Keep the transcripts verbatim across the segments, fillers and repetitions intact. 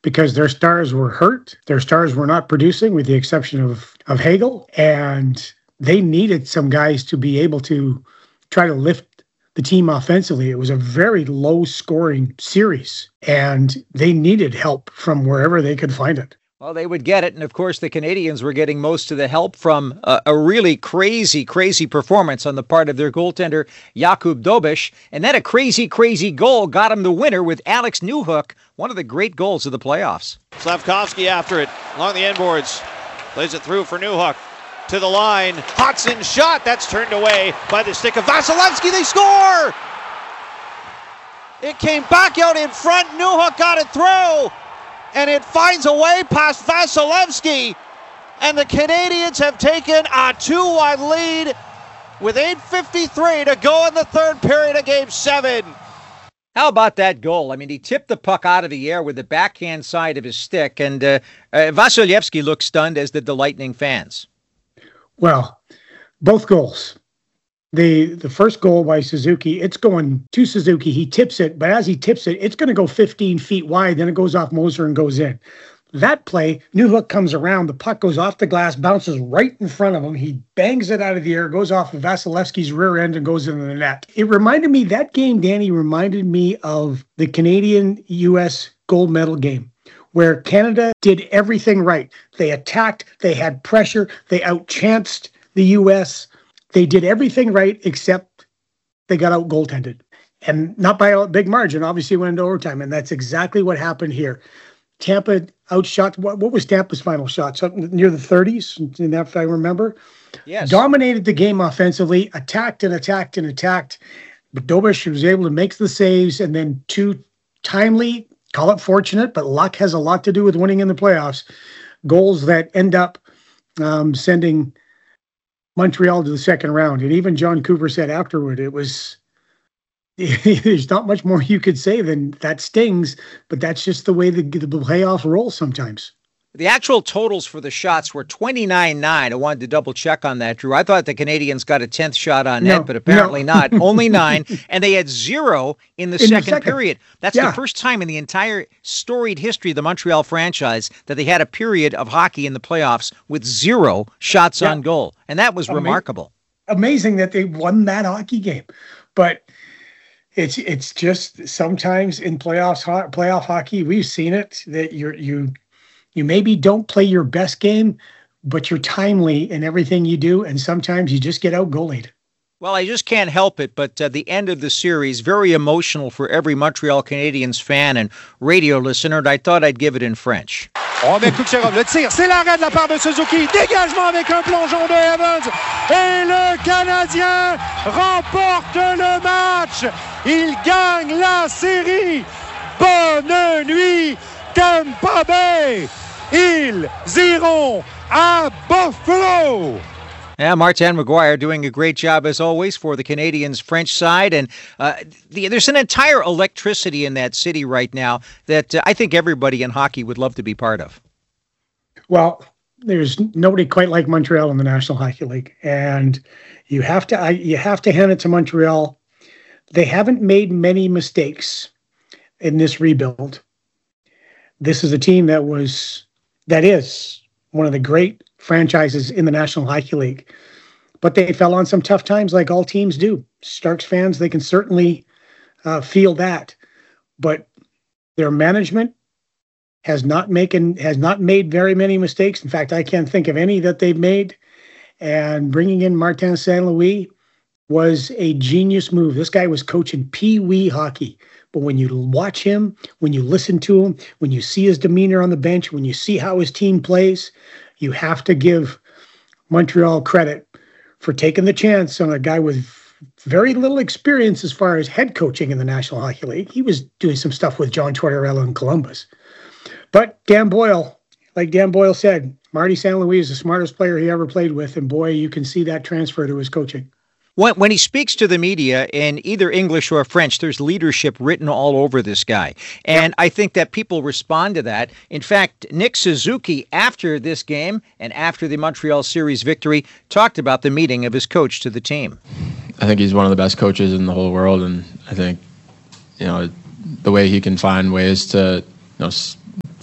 because their stars were hurt. Their stars were not producing, with the exception of, of Hagel. And they needed some guys to be able to try to lift the team offensively. It was a very low-scoring series, and they needed help from wherever they could find it. Well, they would get it. And, of course, the Canadians were getting most of the help from a, a really crazy, crazy performance on the part of their goaltender, Jakub Dobeš. And then a crazy, crazy goal got him the winner with Alex Newhook, one of the great goals of the playoffs. Slavkovsky after it, along the end boards. Plays it through for Newhook. To the line. Hodson shot. That's turned away by the stick of Vasilevsky. They score! It came back out in front. Newhook got it through. And it finds a way past Vasilevsky. And the Canadians have taken a two one lead with eight fifty-three to go in the third period of Game seven. How about that goal? I mean, he tipped the puck out of the air with the backhand side of his stick. And uh, uh, Vasilevsky looked stunned, as did the Lightning fans. Well, both goals. The the first goal by Suzuki, it's going to Suzuki. He tips it, but as he tips it, it's going to go fifteen feet wide. Then it goes off Moser and goes in. That play, Newhook comes around. The puck goes off the glass, bounces right in front of him. He bangs it out of the air, goes off of Vasilevsky's rear end and goes into the net. It reminded me, that game, Danny, reminded me of the Canadian-U S gold medal game, where Canada did everything right. They attacked, they had pressure, they outchanced the U S. They did everything right except they got out goaltended. And not by a big margin, obviously went into overtime. And that's exactly what happened here. Tampa outshot, what, what was Tampa's final shot? Something near the thirties, in that, if I remember. Yes. Dominated the game offensively, attacked and attacked and attacked. But Dobeš was able to make the saves, and then two timely, call it fortunate, but luck has a lot to do with winning in the playoffs, goals that end up um, sending Montreal to the second round. And even John Cooper said afterward, it was, there's not much more you could say than that stings, but that's just the way the, the playoffs roll sometimes. The actual totals for the shots were twenty-nine nine. I wanted to double check on that, Drew. I thought the Canadians got a tenth shot on net, no, but apparently no. not. Only nine. And they had zero in the, in second, the second period. That's yeah. the first time in the entire storied history of the Montreal franchise that they had a period of hockey in the playoffs with zero shots yeah. on goal. And that was Ama- remarkable. Amazing that they won that hockey game. But it's it's just sometimes in playoffs playoff hockey, we've seen it, that you're you You maybe don't play your best game, but you're timely in everything you do, and sometimes you just get out-goalied. Well, I just can't help it, but uh, the end of the series, very emotional for every Montreal Canadiens fan and radio listener, and I thought I'd give it in French. Oh, mais Kucherov, le tir, c'est l'arrêt de la part de Suzuki, dégagement avec un plongeon de Evans, et le Canadien remporte le match, il gagne la série, bonne nuit Tampa Bay, ils iront à Buffalo. Yeah, Martin McGuire doing a great job, as always, for the Canadiens' French side. And uh, the, there's an entire electricity in that city right now that uh, I think everybody in hockey would love to be part of. Well, there's nobody quite like Montreal in the National Hockey League. And you have to, I, you have to hand it to Montreal. They haven't made many mistakes in this rebuild. This is a team that was, that is one of the great franchises in the National Hockey League, but they fell on some tough times, like all teams do. Starks fans, they can certainly uh, feel that, but their management has not making has not made very many mistakes. In fact, I can't think of any that they've made. And bringing in Martin Saint Louis was a genius move. This guy was coaching pee-wee hockey. But when you watch him, when you listen to him, when you see his demeanor on the bench, when you see how his team plays, you have to give Montreal credit for taking the chance on a guy with very little experience as far as head coaching in the National Hockey League. He was doing some stuff with John Tortorella in Columbus. But Dan Boyle, like Dan Boyle said, Marty Saint Louis is the smartest player he ever played with, and boy, you can see that transfer to his coaching. When, when he speaks to the media in either English or French, there's leadership written all over this guy. And yep. I think that people respond to that. In fact, Nick Suzuki, after this game and after the Montreal series victory, talked about the meeting of his coach to the team. I think he's one of the best coaches in the whole world. And I think, you know, the way he can find ways to, you know,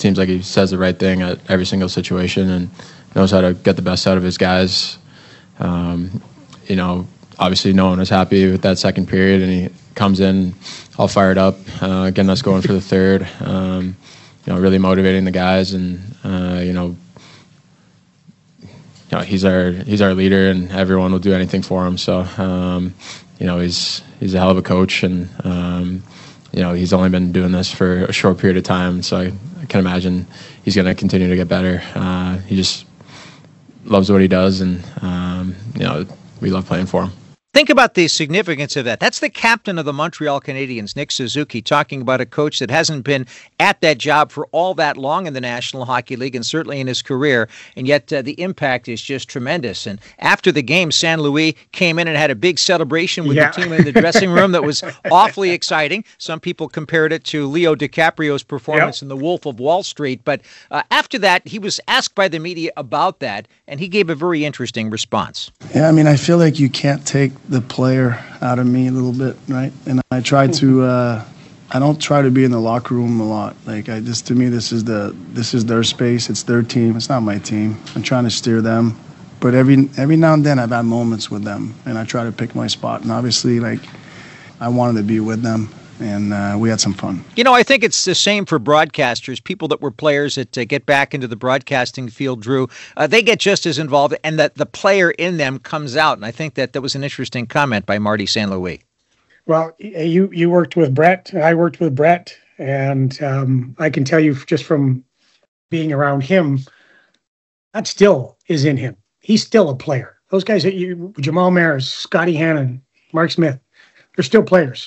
seems like he says the right thing at every single situation and knows how to get the best out of his guys. Um, you know, obviously no one was happy with that second period, and he comes in all fired up, uh, getting us going for the third. Um, you know, really motivating the guys, and uh, you know, you know, he's our he's our leader, and everyone will do anything for him. So, um, you know, he's he's a hell of a coach, and um, you know, he's only been doing this for a short period of time. So I, I can imagine he's going to continue to get better. Uh, he just loves what he does, and um, you know, we love playing for him. Think about the significance of that. That's the captain of the Montreal Canadiens, Nick Suzuki, talking about a coach that hasn't been at that job for all that long in the National Hockey League and certainly in his career, and yet uh, the impact is just tremendous. And after the game, San Luis came in and had a big celebration with yeah. the team in the dressing room that was awfully exciting. Some people compared it to Leo DiCaprio's performance yep. in The Wolf of Wall Street. But uh, after that, he was asked by the media about that, and he gave a very interesting response. Yeah, I mean, I feel like you can't take the player out of me a little bit, right? And I try to, uh, I don't try to be in the locker room a lot. Like I just, to me, this is the, this is their space. It's their team. It's not my team. I'm trying to steer them, but every every now and then I've had moments with them, and I try to pick my spot. And obviously, like, I wanted to be with them, and uh, we had some fun. You know, I think it's the same for broadcasters, people that were players that uh, get back into the broadcasting field, Drew. Uh, they get just as involved, and that the player in them comes out. And I think that that was an interesting comment by Marty Saint Louis. Well, you you worked with Brett. I worked with Brett, and um, I can tell you just from being around him, that still is in him. He's still a player. Those guys, that you, Jamal Maris, Scotty Hannon, Mark Smith, they're still players.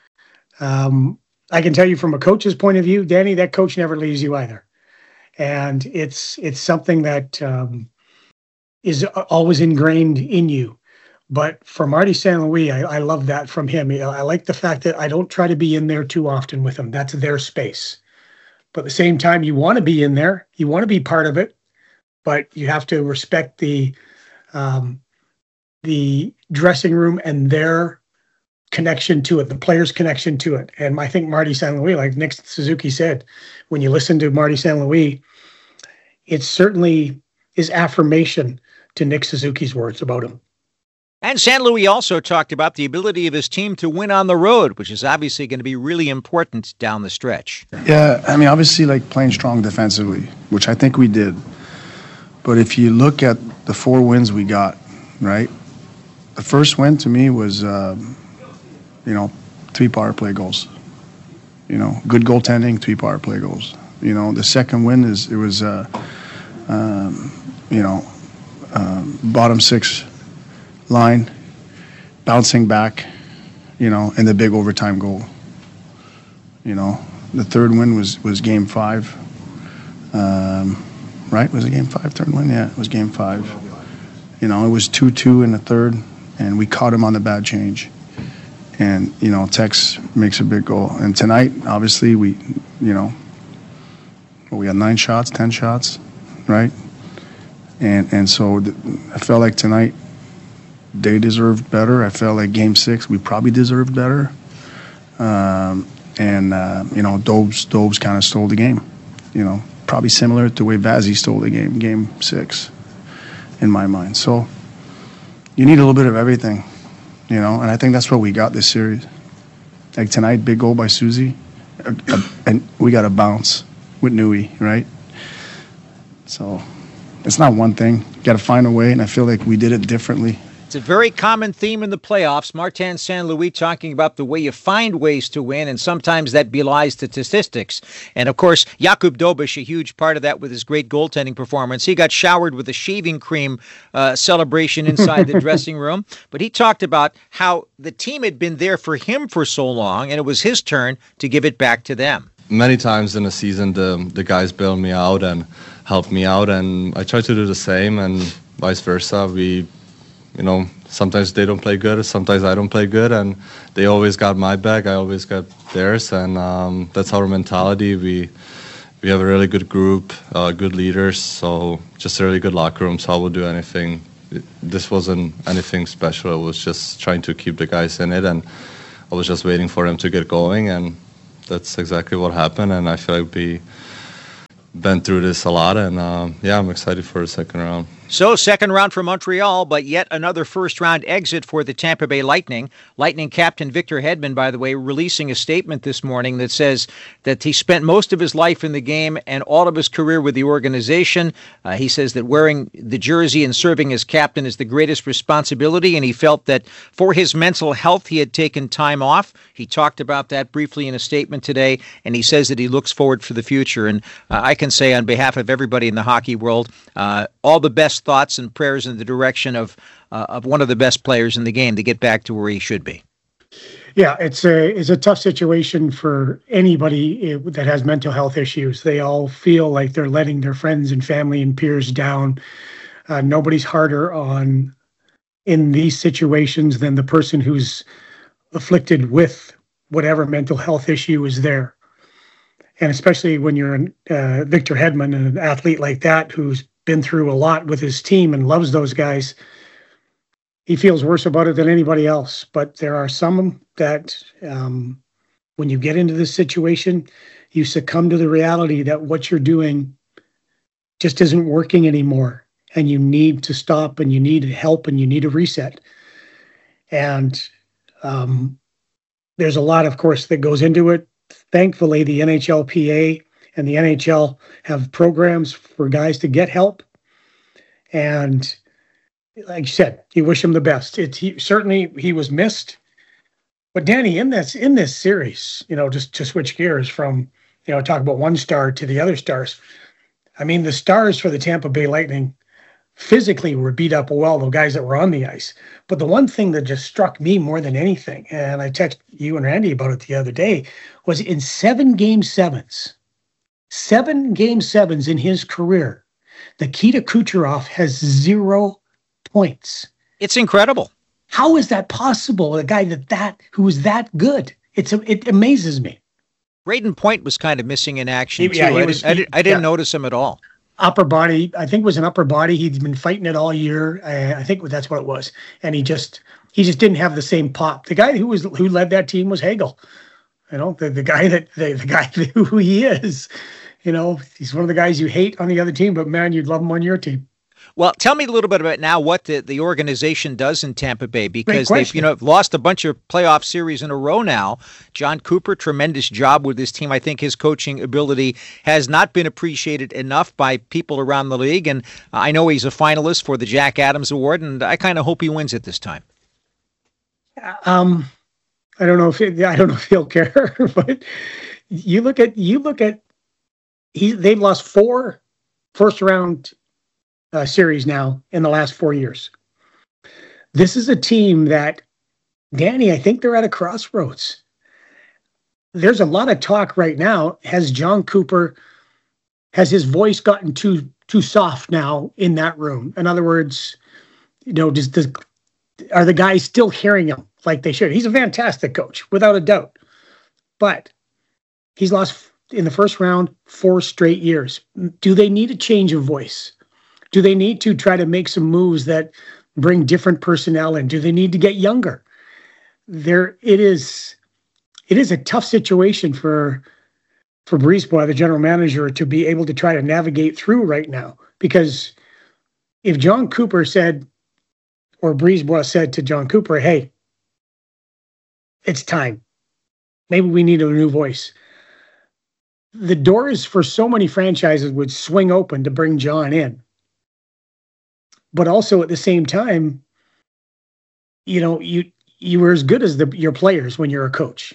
Um, I can tell you from a coach's point of view, Danny, that coach never leaves you either. And it's it's something that um, is always ingrained in you. But for Marty Saint Louis, I, I love that from him. I like the fact that I don't try to be in there too often with him. That's their space. But at the same time, you want to be in there. You want to be part of it. But you have to respect the um, the dressing room and their connection to it, the players' connection to it. And I think Marty Saint Louis, like Nick Suzuki said, when you listen to Marty Saint Louis, it certainly is affirmation to Nick Suzuki's words about him. And Saint Louis also talked about the ability of his team to win on the road, which is obviously going to be really important down the stretch. Yeah, I mean, obviously, like playing strong defensively, which I think we did. But if you look at the four wins we got, right, the first win to me was, um, you know, three power play goals. You know, good goaltending, three power play goals. You know, the second win is, it was, uh, um, you know, um, bottom six line, bouncing back, you know, and the big overtime goal. You know, the third win was, was game five. Um, right? Was it game five, third win? Yeah, it was game five. You know, it was two two in the third, and we caught him on the bad change. And, you know, Tex makes a big goal. And tonight, obviously, we, you know, we had nine shots, ten shots, right? And and so th- I felt like tonight they deserved better. I felt like game six, we probably deserved better. Um, and, uh, you know, Dobes, Dobes kind of stole the game, you know, probably similar to the way Vazzy stole the game, game six, in my mind. So you need a little bit of everything. You know, and I think that's what we got this series. Like tonight, big goal by Susie, uh, uh, and we got a bounce with Nui, right? So it's not one thing. You got to find a way, and I feel like we did it differently. It's a very common theme in the playoffs. Martin Saint Louis talking about the way you find ways to win, and sometimes that belies the statistics. And, of course, Jakub Dobeš, a huge part of that with his great goaltending performance. He got showered with a shaving cream uh, celebration inside the dressing room. But he talked about how the team had been there for him for so long, and it was his turn to give it back to them. Many times in the season, the, the guys bailed me out and helped me out, and I try to do the same, and vice versa. We... You know, sometimes they don't play good, sometimes I don't play good, and they always got my back, I always got theirs, and um, that's our mentality. We we have a really good group, uh, good leaders, so just a really good locker room, so I will do anything. It, this wasn't anything special, it was just trying to keep the guys in it, and I was just waiting for them to get going, and that's exactly what happened, and I feel like we been through this a lot, and um, yeah, I'm excited for the second round. So, second round for Montreal, but yet another first-round exit for the Tampa Bay Lightning. Lightning captain Victor Hedman, by the way, releasing a statement this morning that says that he spent most of his life in the game and all of his career with the organization. Uh, he says that wearing the jersey and serving as captain is the greatest responsibility, and he felt that for his mental health, he had taken time off. He talked about that briefly in a statement today, and he says that he looks forward for the future. And uh, I can say on behalf of everybody in the hockey world, uh, all the best thoughts and prayers in the direction of uh, of one of the best players in the game to get back to where he should be. Yeah, it's a it's a tough situation for anybody that has mental health issues. They all feel like they're letting their friends and family and peers down. Uh, nobody's harder on in these situations than the person who's afflicted with whatever mental health issue is there. And especially when you're uh, Victor Hedman, an athlete like that who's been through a lot with his team and loves those guys, he feels worse about it than anybody else. But there are some that um, when you get into this situation, you succumb to the reality that what you're doing just isn't working anymore. And you need to stop, and you need help, and you need a reset. And um, there's a lot, of course, that goes into it. Thankfully, the N H L P A and the N H L have programs for guys to get help. And like you said, you wish him the best. It, he, certainly he was missed. But Danny, in this in this series, you know, just to switch gears from, you know, talk about one star to the other stars. I mean, the stars for the Tampa Bay Lightning physically were beat up well, the guys that were on the ice. But the one thing that just struck me more than anything, and I texted you and Randy about it the other day, was in seven game sevens, seven game sevens in his career, Nikita Kucherov has zero points. It's incredible. How is that possible? A guy that that who is that good? It's it amazes me. Braden Point was kind of missing in action too. Yeah, I, was, didn't, I, didn't, I didn't yeah. notice him at all. Upper body, I think it was an upper body. He'd been fighting it all year. I, I think that's what it was, and he just he just didn't have the same pop. The guy who was who led that team was Hagel. You know, the, the guy that the, the guy who he is. You know, he's one of the guys you hate on the other team, but man, you'd love him on your team. Well, tell me a little bit about now what the, the organization does in Tampa Bay, because they've you know lost a bunch of playoff series in a row now. John Cooper, tremendous job with this team. I think his coaching ability has not been appreciated enough by people around the league, and I know he's a finalist for the Jack Adams Award, and I kind of hope he wins it this time. Um, I don't know if it, I don't know if he'll care, but you look at you look at he they've lost four first round. Uh, series now in the last four years. This is a team that, Danny, I think they're at a crossroads. There's a lot of talk right now. Has John Cooper, has his voice gotten too too soft now in that room? In other words, you know, does, does are the guys still hearing him like they should? He's a fantastic coach, without a doubt. But he's lost in the first round four straight years. Do they need a change of voice? Do they need to try to make some moves that bring different personnel in? Do they need to get younger? There, it is. It is a tough situation for for Brisebois, the general manager, to be able to try to navigate through right now. Because if John Cooper said, or Brisebois said to John Cooper, "Hey, it's time. Maybe we need a new voice," the doors for so many franchises would swing open to bring John in. But also at the same time, you know, you you were as good as the your players when you're a coach.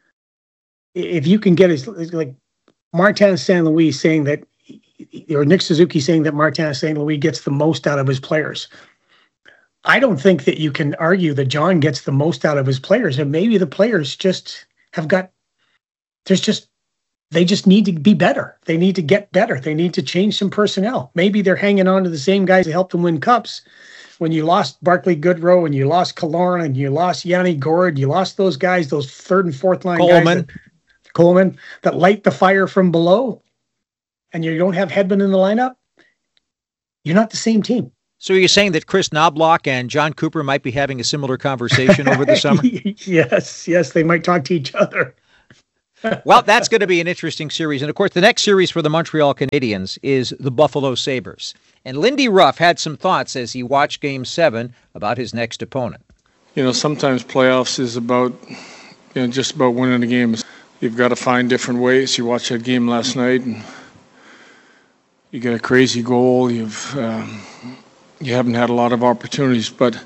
If you can get as like Martin Saint Louis saying that, or Nick Suzuki saying that Martin Saint Louis gets the most out of his players. I don't think that you can argue that John gets the most out of his players, and maybe the players just have got. There's just. They just need to be better. They need to get better. They need to change some personnel. Maybe they're hanging on to the same guys that helped them win cups. When you lost Barclay Goodrow and you lost Killorn and you lost Yanni Gourde, you lost those guys, those third and fourth line Coleman. guys. That, Coleman, that light the fire from below, and you don't have Hedman in the lineup, you're not the same team. So you're saying that Chris Knobloch and John Cooper might be having a similar conversation over the summer? Yes, yes, they might talk to each other. Well, that's going to be an interesting series. And, of course, the next series for the Montreal Canadiens is the Buffalo Sabres. And Lindy Ruff had some thoughts as he watched Game seven about his next opponent. You know, sometimes playoffs is about, you know, just about winning the game. You've got to find different ways. You watched that game last night, and you get a crazy goal. You've um, you haven't had a lot of opportunities, but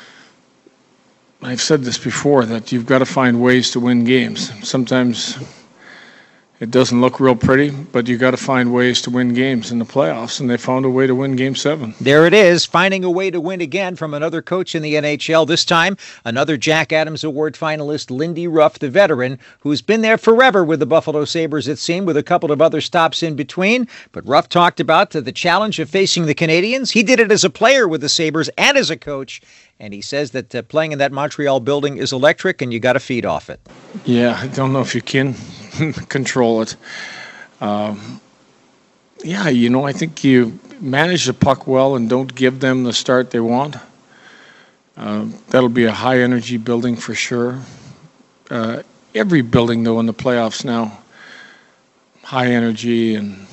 I've said this before, that you've got to find ways to win games. Sometimes it doesn't look real pretty, but you got to find ways to win games in the playoffs, and they found a way to win Game seven. There it is, finding a way to win again from another coach in the N H L. This time, another Jack Adams Award finalist, Lindy Ruff, the veteran, who's been there forever with the Buffalo Sabres, it seemed, with a couple of other stops in between. But Ruff talked about the challenge of facing the Canadiens. He did it as a player with the Sabres and as a coach, and he says that uh, playing in that Montreal building is electric, and you got to feed off it. Yeah, I don't know if you can control it. Um, yeah, you know, I think you manage the puck well and don't give them the start they want. Uh, that'll be a high-energy building for sure. Uh, every building, though, in the playoffs now, high energy, and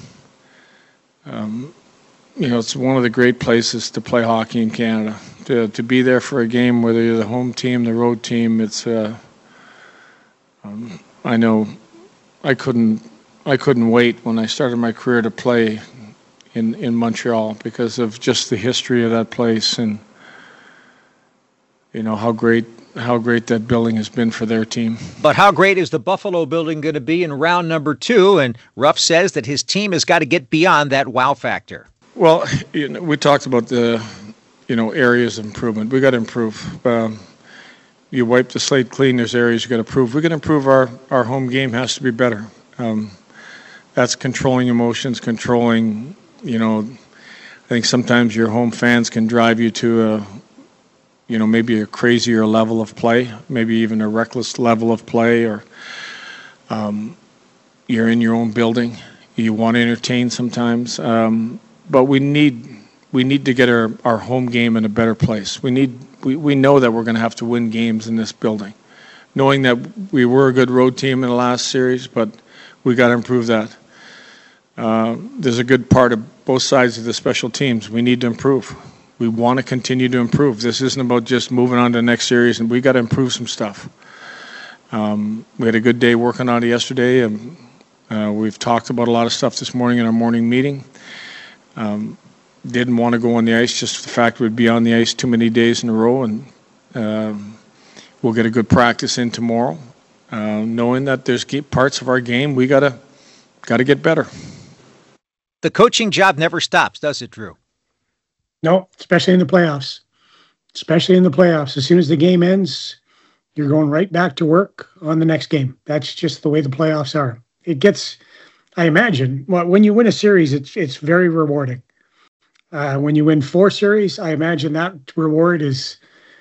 um, you know, it's one of the great places to play hockey in Canada. To to be there for a game, whether you're the home team, the road team, it's. Uh, um, I know. I couldn't. I couldn't wait when I started my career to play in in Montreal because of just the history of that place, and you know how great how great that building has been for their team. But how great is the Buffalo building going to be in round number two? And Ruff says that his team has got to get beyond that wow factor. Well, you know, we talked about the you know areas of improvement. We got to improve. Um, you wipe the slate clean. There's areas you got to improve. We got to improve. Our our home game has to be better. Um, that's controlling emotions, controlling. You know, I think sometimes your home fans can drive you to a, you know, maybe a crazier level of play, maybe even a reckless level of play, or um, you're in your own building. You want to entertain sometimes, um, but we need we need to get our, our home game in a better place. We need we, we know that we're going to have to win games in this building, knowing that we were a good road team in the last series, but we got to improve that. Uh, there's a good part of both sides of the special teams. We need to improve. We want to continue to improve. This isn't about just moving on to the next series, and we got to improve some stuff. Um, we had a good day working on it yesterday, and uh, we've talked about a lot of stuff this morning in our morning meeting. Um, didn't want to go on the ice, just the fact we'd be on the ice too many days in a row, and um, we'll get a good practice in tomorrow, uh, knowing that there's parts of our game we gotta gotta get better. The coaching job never stops, does it, Drew? No, especially in the playoffs. Especially in the playoffs. As soon as the game ends, you're going right back to work on the next game. That's just the way the playoffs are. It gets, I imagine, well, when you win a series, it's it's very rewarding. Uh, when you win four series, I imagine that reward is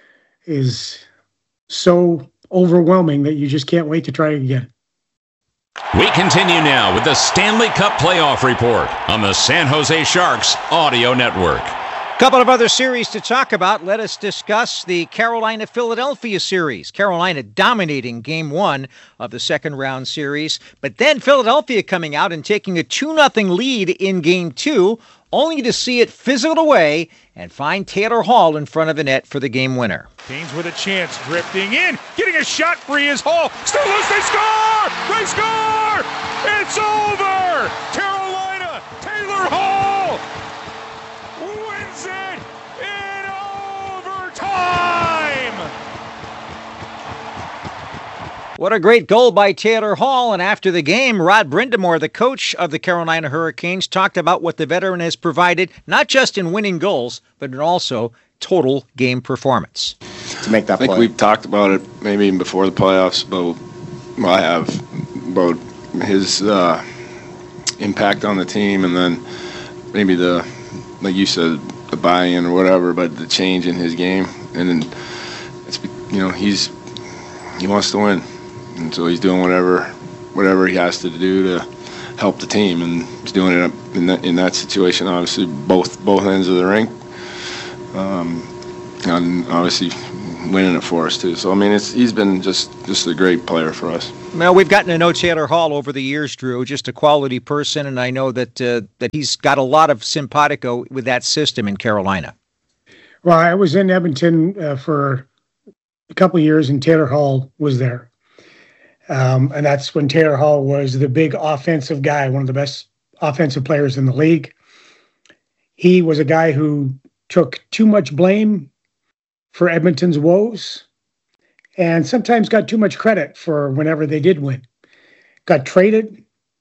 is so overwhelming that you just can't wait to try it again. We continue now with the Stanley Cup Playoff Report on the San Jose Sharks Audio Network. Couple of other series to talk about. Let us discuss the Carolina-Philadelphia series. Carolina dominating game one of the second round series, but then Philadelphia coming out and taking a two nothing lead in game two, only to see it fizzle away and find Taylor Hall in front of the net for the game winner. Canes with a chance, drifting in, getting a shot free is Hall. Still loose, they score! They score! It's over! Carolina, Taylor Hall wins it in overtime! What a great goal by Taylor Hall. And after the game, Rod Brind'Amour, the coach of the Carolina Hurricanes, talked about what the veteran has provided, not just in winning goals, but in also total game performance. To make that I think play. We've talked about it maybe even before the playoffs, but well, I have, about his uh, impact on the team, and then maybe the, like you said, the buy-in or whatever, but the change in his game. And then, it's, you know, he's he wants to win. And so he's doing whatever whatever he has to do to help the team, and he's doing it in that, in that situation. Obviously, both both ends of the rink. Um, and obviously, winning it for us too. So I mean, it's he's been just just a great player for us. Well, we've gotten to know Taylor Hall over the years, Drew. Just a quality person, and I know that uh, that he's got a lot of simpatico with that system in Carolina. Well, I was in Edmonton uh, for a couple of years, and Taylor Hall was there, um, and that's when Taylor Hall was the big offensive guy, one of the best offensive players in the league. He was a guy who took too much blame for Edmonton's woes and sometimes got too much credit for whenever they did win. Got traded,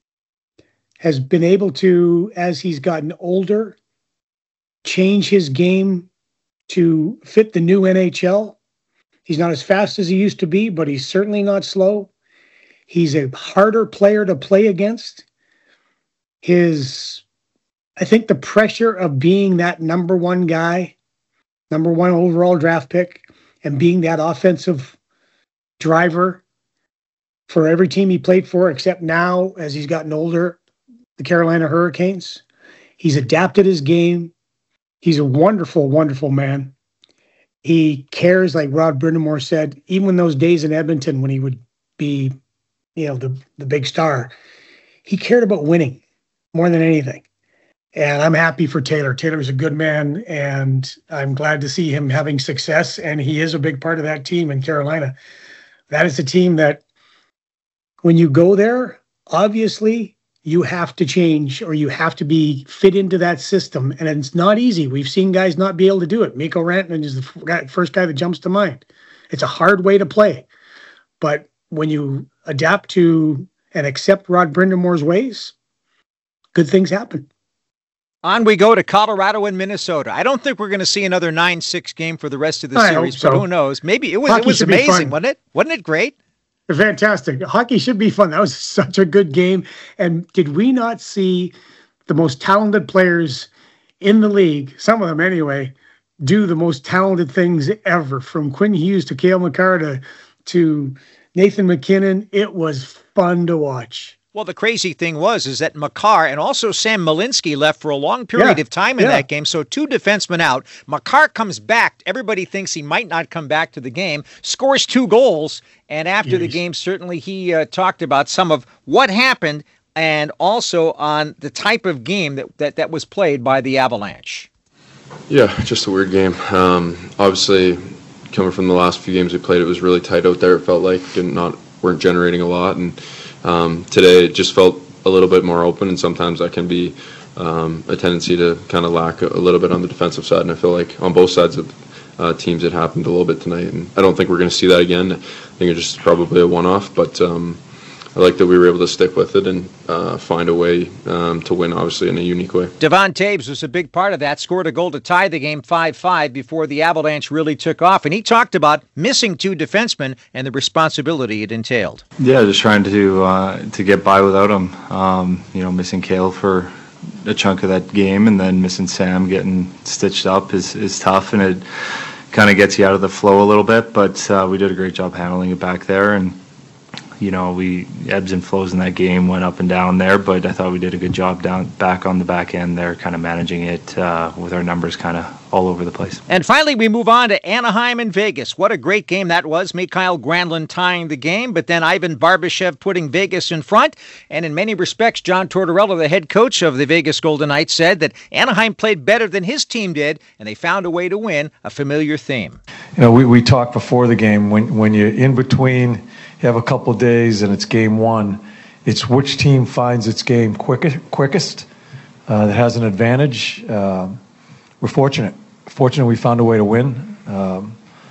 has been able to, as he's gotten older, change his game to fit the new N H L. He's not as fast as he used to be, but he's certainly not slow. He's a harder player to play against. His, I think the pressure of being that number one guy, number one overall draft pick, and being that offensive driver for every team he played for, except now, as he's gotten older, the Carolina Hurricanes. He's adapted his game. He's a wonderful, wonderful man. He cares, like Rod Brind'Amour said, even in those days in Edmonton when he would be, you know, the, the big star, he cared about winning more than anything. And I'm happy for Taylor. Taylor's a good man, and I'm glad to see him having success, and he is a big part of that team in Carolina. That is a team that when you go there, obviously you have to change or you have to be fit into that system, and it's not easy. We've seen guys not be able to do it. Mikko Rantanen is the first guy that jumps to mind. It's a hard way to play. But when you adapt to and accept Rod Brind'Amour's ways, good things happen. On we go to Colorado and Minnesota. I don't think we're going to see another nine six game for the rest of the I series, hope so. but who knows? Maybe it was Hockey it was should be amazing, fun. wasn't it? Wasn't it great? Fantastic. Hockey should be fun. That was such a good game. And did we not see the most talented players in the league, some of them anyway, do the most talented things ever, from Quinn Hughes to Cale Makar to, to Nathan MacKinnon? It was fun to watch. Well, the crazy thing was is that Makar and also Sam Malinsky left for a long period Yeah, of time in yeah. that game. So two defensemen out. Makar comes back. Everybody thinks he might not come back to the game. Scores two goals. And after the Jeez. game, certainly he uh, talked about some of what happened and also on the type of game that, that, that was played by the Avalanche. Yeah, just a weird game. Um, obviously, coming from the last few games we played, it was really tight out there. It felt like didn't not weren't generating a lot, and um, today it just felt a little bit more open. And sometimes that can be um, a tendency to kind of lack a, a little bit on the defensive side. And I feel like on both sides of uh, teams, it happened a little bit tonight. And I don't think we're going to see that again. I think it's just probably a one-off, but. Um, I like that we were able to stick with it and uh, find a way um, to win, obviously, in a unique way. Devon Toews was a big part of that, scored a goal to tie the game five five before the Avalanche really took off. And he talked about missing two defensemen and the responsibility it entailed. Yeah, just trying to uh, to get by without him. Um, you know, missing Cale for a chunk of that game and then missing Sam getting stitched up is, is tough, and it kind of gets you out of the flow a little bit. But uh, we did a great job handling it back there, and you know, we ebbs and flows in that game, went up and down there, but I thought we did a good job down back on the back end there, kind of managing it uh, with our numbers kind of all over the place. And finally, we move on to Anaheim and Vegas. What a great game that was. Mikhail Granlund tying the game, but then Ivan Barbashev putting Vegas in front. And in many respects, John Tortorella, the head coach of the Vegas Golden Knights, said that Anaheim played better than his team did, and they found a way to win, a familiar theme. You know, we, we talked before the game, when, when you're in between, you have a couple of days and it's game one, it's which team finds its game quickest, quickest uh, that has an advantage. Uh, we're fortunate. Fortunate we found a way to win. Um,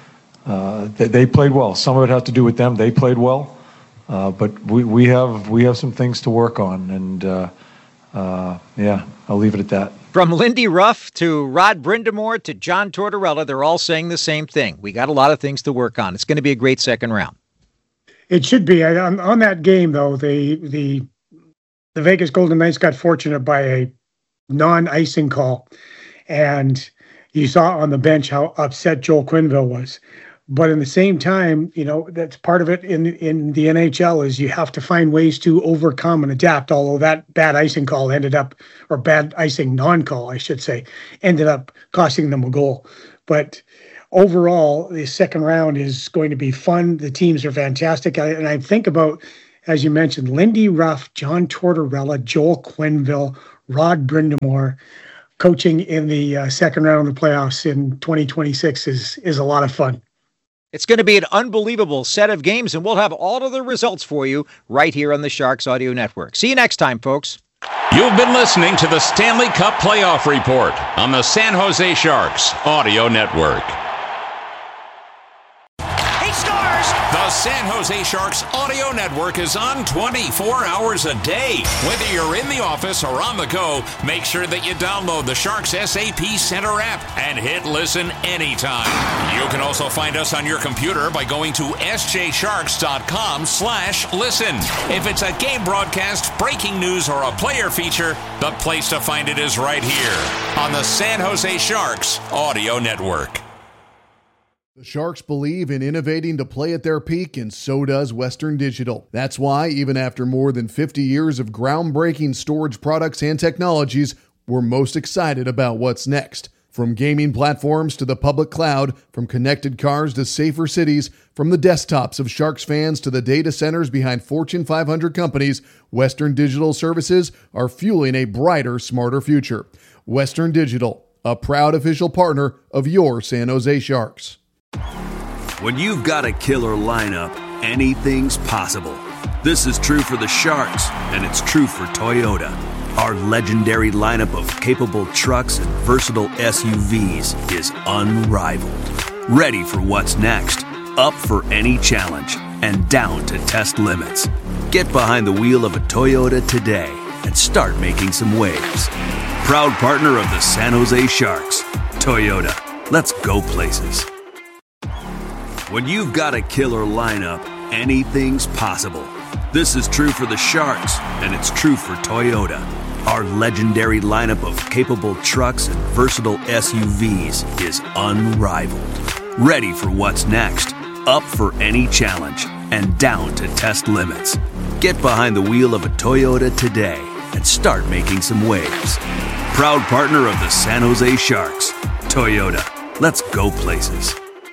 uh, they, they played well. Some of it has to do with them. They played well. Uh, but we, we have we have some things to work on. And, uh, uh, yeah, I'll leave it at that. From Lindy Ruff to Rod Brind'Amour to John Tortorella, they're all saying the same thing. We got a lot of things to work on. It's going to be a great second round. It should be. I, on, on that game, though, the the the Vegas Golden Knights got fortunate by a non-icing call, and you saw on the bench how upset Joel Quenneville was. But in the same time, you know, that's part of it in in the N H L is you have to find ways to overcome and adapt. Although that bad icing call ended up, or bad icing non-call, I should say, ended up costing them a goal. But overall, the second round is going to be fun. The teams are fantastic. I, and I think about, as you mentioned, Lindy Ruff, John Tortorella, Joel Quenneville, Rod Brindamore. Coaching in the uh, second round of the playoffs in twenty twenty-six is is a lot of fun. It's going to be an unbelievable set of games, and we'll have all of the results for you right here on the Sharks Audio Network. See you next time, folks. You've been listening to the Stanley Cup Playoff Report on the San Jose Sharks Audio Network. He scores! The San Jose Sharks Audio Network is on twenty-four hours a day. Whether you're in the office or on the go, make sure that you download the Sharks S A P Center app and hit listen anytime. You can also find us on your computer by going to s j sharks dot com slash listen. If it's a game broadcast, breaking news, or a player feature, the place to find it is right here on the San Jose Sharks Audio Network. The Sharks believe in innovating to play at their peak, and so does Western Digital. That's why, even after more than fifty years of groundbreaking storage products and technologies, we're most excited about what's next. From gaming platforms to the public cloud, from connected cars to safer cities, from the desktops of Sharks fans to the data centers behind Fortune five hundred companies, Western Digital services are fueling a brighter, smarter future. Western Digital, a proud official partner of your San Jose Sharks. When you've got a killer lineup, anything's possible. This is true for the Sharks, and it's true for Toyota. Our legendary lineup of capable trucks and versatile S U Vs is unrivaled. Ready for what's next, up for any challenge, and down to test limits. Get behind the wheel of a Toyota today and start making some waves. Proud partner of the San Jose Sharks, Toyota. Let's go places. When you've got a killer lineup, anything's possible. This is true for the Sharks, and it's true for Toyota. Our legendary lineup of capable trucks and versatile S U Vs is unrivaled. Ready for what's next, up for any challenge, and down to test limits. Get behind the wheel of a Toyota today and start making some waves. Proud partner of the San Jose Sharks, Toyota. Let's go places.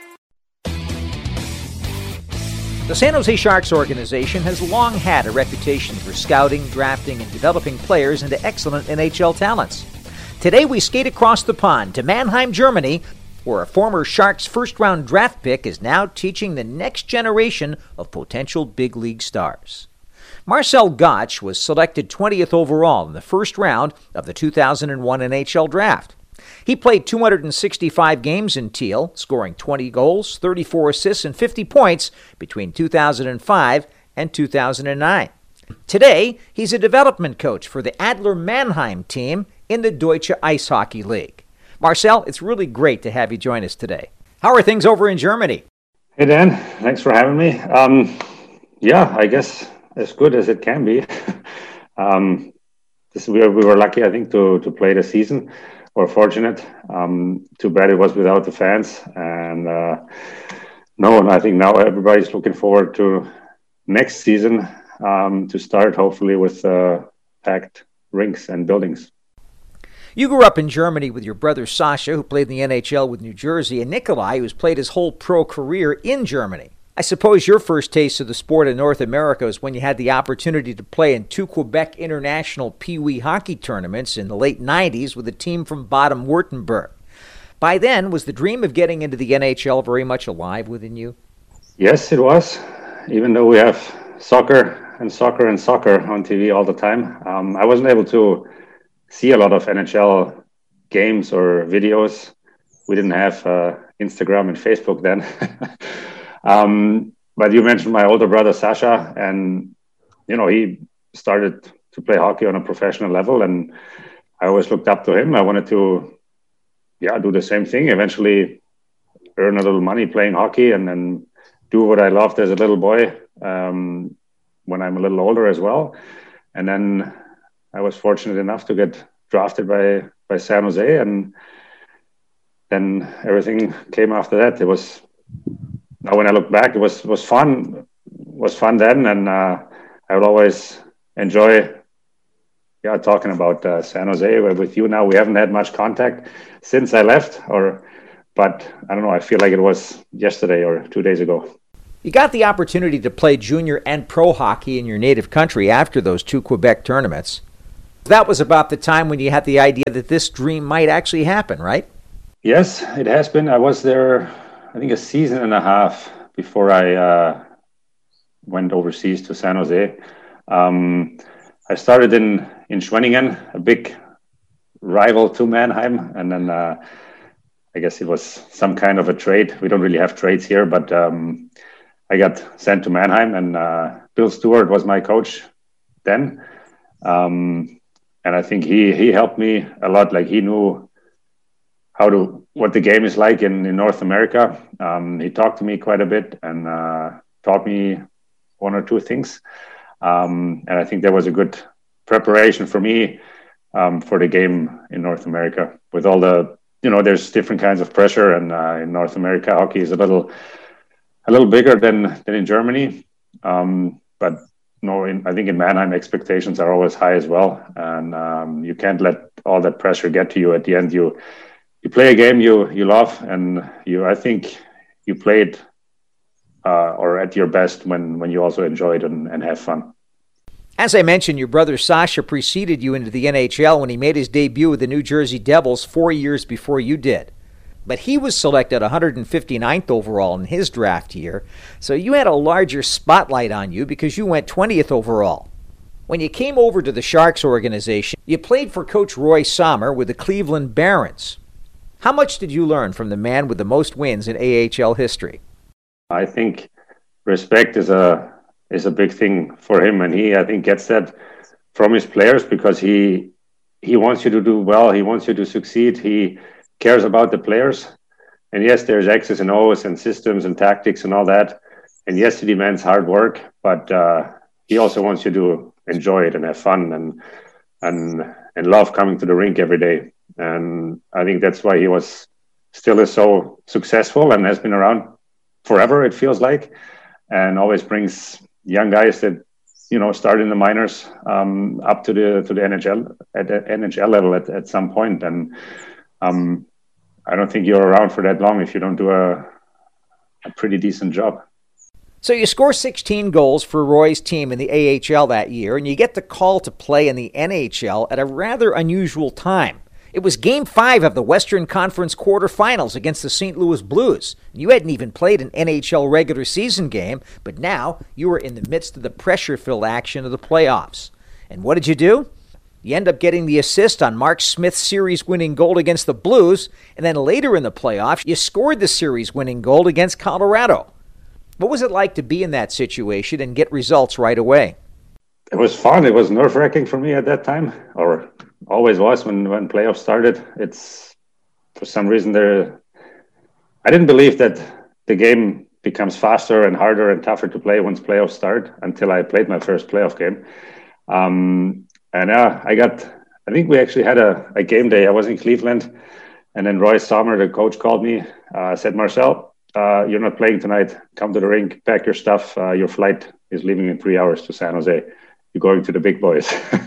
The San Jose Sharks organization has long had a reputation for scouting, drafting, and developing players into excellent N H L talents. Today we skate across the pond to Mannheim, Germany, where a former Sharks first-round draft pick is now teaching the next generation of potential big league stars. Marcel Gottsch was selected twentieth overall in the first round of the two thousand one N H L draft. He played two hundred sixty-five games in Teal, scoring twenty goals, thirty-four assists, and fifty points between two thousand five and two thousand nine. Today, he's a development coach for the Adler Mannheim team in the Deutsche Ice Hockey League. Marcel, it's really great to have you join us today. How are things over in Germany? Hey, Dan. Thanks for having me. Um, yeah, I guess as good as it can be. um, this, we, were, we were lucky, I think, to, to play the season. We're fortunate. Um, too bad it was without the fans. And uh, no, and I think now everybody's looking forward to next season um, to start, hopefully, with uh, packed rinks and buildings. You grew up in Germany with your brother Sasha, who played in the N H L with New Jersey, and Nikolai, who's played his whole pro career in Germany. I suppose your first taste of the sport in North America was when you had the opportunity to play in two Quebec international Pee Wee hockey tournaments in the late nineties with a team from Baden-Württemberg. By then, was the dream of getting into the N H L very much alive within you? Yes, it was. Even though we have soccer and soccer and soccer on T V all the time, um, I wasn't able to see a lot of N H L games or videos. We didn't have uh, Instagram and Facebook then. Um, but you mentioned my older brother, Sasha, and, you know, he started to play hockey on a professional level, and I always looked up to him. I wanted to, yeah, do the same thing, eventually earn a little money playing hockey and then do what I loved as a little boy um, when I'm a little older as well. And then I was fortunate enough to get drafted by, by San Jose, and then everything came after that. It was... Now, when I look back, it was was fun. Was fun then, and uh, I would always enjoy, yeah, talking about uh, San Jose with you. Now we haven't had much contact since I left, or but I don't know. I feel like it was yesterday or two days ago. You got the opportunity to play junior and pro hockey in your native country after those two Quebec tournaments. That was about the time when you had the idea that this dream might actually happen, right? Yes, it has been. I was there, I think, a season and a half before I uh, went overseas to San Jose. Um, I started in, in Schwenningen, a big rival to Mannheim, and then uh, I guess it was some kind of a trade. We don't really have trades here, but um, I got sent to Mannheim, and uh, Bill Stewart was my coach then. Um, and I think he he helped me a lot. Like, he knew how to what the game is like in, in North America. Um, he talked to me quite a bit and uh, taught me one or two things. Um, and I think that was a good preparation for me um, for the game in North America. With all the, you know, there's different kinds of pressure, and uh, in North America, hockey is a little a little bigger than than in Germany. Um, but no, in, I think in Mannheim, expectations are always high as well, and um, you can't let all that pressure get to you. At the end, you you play a game you you love, and you I think you played uh, or at your best when when you also enjoy it and, and have fun. As I mentioned, your brother Sasha preceded you into the N H L when he made his debut with the New Jersey Devils four years before you did. But he was selected one hundred fifty-ninth overall in his draft year, so you had a larger spotlight on you because you went twentieth overall. When you came over to the Sharks organization, you played for Coach Roy Sommer with the Cleveland Barons. How much did you learn from the man with the most wins in A H L history? I think respect is a is a big thing for him, and he, I think, gets that from his players because he he wants you to do well, he wants you to succeed, he cares about the players. And yes, there's X's and O's and systems and tactics and all that. And yes, he demands hard work, but uh, he also wants you to enjoy it and have fun and and and love coming to the rink every day. And I think that's why he was still is so successful and has been around forever, it feels like, and always brings young guys that, you know, start in the minors um, up to the to the N H L at the N H L level at, at some point. And um, I don't think you're around for that long if you don't do a, a pretty decent job. So you score sixteen goals for Roy's team in the A H L that year, and you get the call to play in the N H L at a rather unusual time. It was Game five of the Western Conference quarterfinals against the Saint Louis Blues. You hadn't even played an N H L regular season game, but now you were in the midst of the pressure-filled action of the playoffs. And what did you do? You end up getting the assist on Mark Smith's series-winning goal against the Blues, and then later in the playoffs, you scored the series-winning goal against Colorado. What was it like to be in that situation and get results right away? It was fun. It was nerve-wracking for me at that time, or always was when, when playoffs started. It's, for some reason, there. I didn't believe that the game becomes faster and harder and tougher to play once playoffs start until I played my first playoff game. Um, and uh, I got, I think we actually had a, a game day. I was in Cleveland, and then Roy Sommer, the coach, called me, uh, said, Marcel, uh, you're not playing tonight. Come to the rink, pack your stuff. Uh, your flight is leaving in three hours to San Jose. You're going to the big boys.